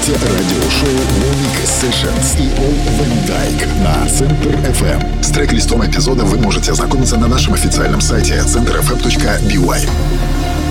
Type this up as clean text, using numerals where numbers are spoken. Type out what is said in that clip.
Слушайте радиошоу Unique Sessions и All Van Dyke на Центр FM. С трек-листом эпизода вы можете ознакомиться на нашем официальном сайте centerfm.by.